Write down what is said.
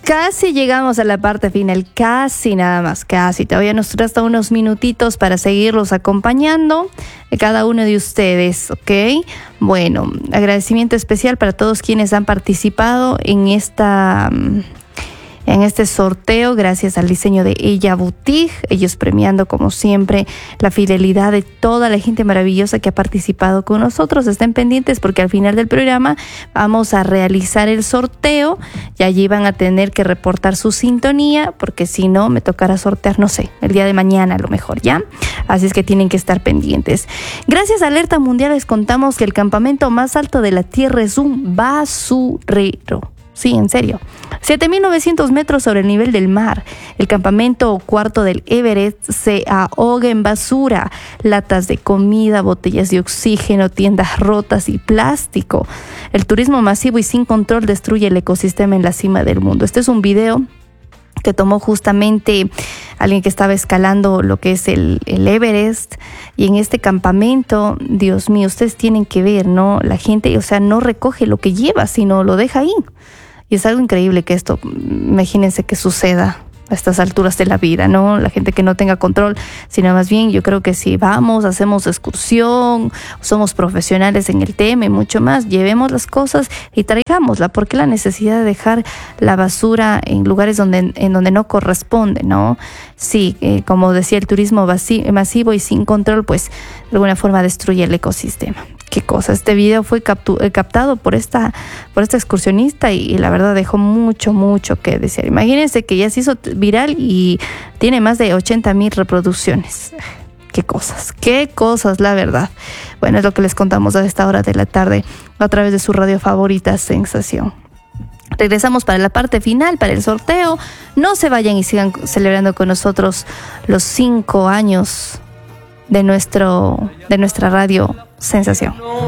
casi llegamos a la parte final, casi nada más, casi. Todavía nos resta unos minutitos para seguirlos acompañando, cada uno de ustedes, ¿ok? Bueno, agradecimiento especial para todos quienes han participado en este sorteo, gracias al diseño de Ella Boutique, ellos premiando como siempre la fidelidad de toda la gente maravillosa que ha participado con nosotros. Estén pendientes porque al final del programa vamos a realizar el sorteo y allí van a tener que reportar su sintonía, porque si no me tocará sortear, no sé, el día de mañana a lo mejor, ¿ya? Así es que tienen que estar pendientes. Gracias a Alerta Mundial les contamos que el campamento más alto de la Tierra es un basurero. Sí, en serio. 7.900 metros sobre el nivel del mar. El campamento cuarto del Everest se ahoga en basura, latas de comida, botellas de oxígeno, tiendas rotas y plástico. El turismo masivo y sin control destruye el ecosistema en la cima del mundo. Este es un video que tomó justamente alguien que estaba escalando lo que es el Everest, y en este campamento, Dios mío, ustedes tienen que ver, ¿no? La gente, o sea, no recoge lo que lleva, sino lo deja ahí. Y es algo increíble que esto, imagínense que suceda a estas alturas de la vida, ¿no? La gente que no tenga control, sino más bien yo creo que si vamos, hacemos excursión, somos profesionales en el tema y mucho más, llevemos las cosas y traigámosla. ¿Por qué la necesidad de dejar la basura en lugares en donde no corresponde, ¿no? Sí, como decía, el turismo masivo y sin control, pues de alguna forma destruye el ecosistema. Qué cosa. Este video fue captado por esta excursionista y la verdad dejó mucho que desear. Imagínense que ya se hizo viral y tiene más de 80,000 reproducciones. Qué cosas, la verdad. Bueno, es lo que les contamos a esta hora de la tarde a través de su radio favorita, Sensación. Regresamos para la parte final, para el sorteo. No se vayan y sigan celebrando con nosotros los 5 años de nuestra radio Sensación.